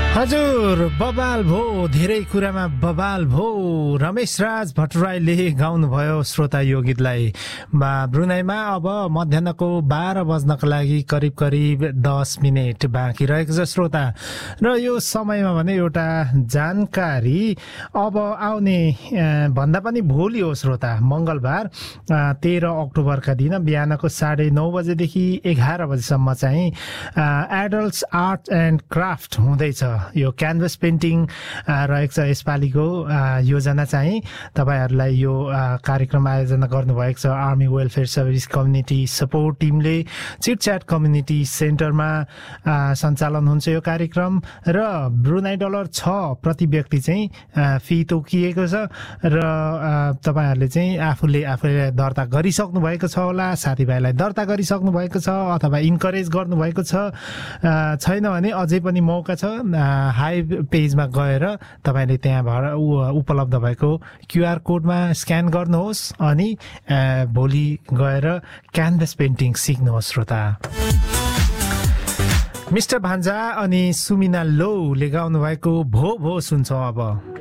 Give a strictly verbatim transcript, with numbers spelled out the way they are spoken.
हजुर बबाल भो धेरै कुरामा बबाल भो रमेश राज भट्टराईले गाउनुभयो श्रोता यो गीतलाई। ब्रुनाईमा अब मध्याहको बाह्र बज्नको लागि करिब करिब दस मिनट बाँकी रहेको छ श्रोता। र यो समयमा भने एउटा जानकारी अब आउने भन्दा पनि भोलि हो श्रोता, मङ्गलबार तेह्र अक्टोबरका दिन बिहानको साढे नौ बजेदेखि एघार बजेसम्म चाहिँ एडल्ट्स आर्ट एन्ड क्राफ्ट हुँदैछ। यो क्यानभस पेन्टिङ रहेको छ यसपालिको योजना चाहिँ। तपाईहरुलाई यो कार्यक्रम आयोजना गर्नुभएको छ army welfare service community support टिमले। चिटच्याट कम्युनिटी सेन्टरमा सञ्चालन हुन्छ यो कार्यक्रम र ब्रुनाई डलर छ प्रति व्यक्ति चाहिँ फी तोकिएको छ। र तपाईहरुले चाहिँ आफूले आफूले दर्ता गरिसक्नु भएको छ होला, साथीभाइलाई दर्ता गरिसक्नु भएको छ अथवा इन्करेज गर्नु भएको छ, छैन भने अझै पनि मौका छ। हाई पेजमा गएर तपाईले त्यहाँ उपलब्ध भएको क्यूआर कोडमा स्क्यान गर्नुहोस् अनि भोलि गएर क्यानभस पेन्टिङ सिक्नुहोस् श्रोता। मिस्टर भान्जा अनि सुमिना लोले गाउनु भएको भो भो सुन्छौँ अब।